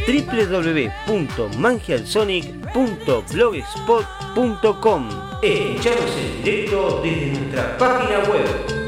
www.mangialsonic.blogspot.com. Escuchanos en directo desde nuestra página web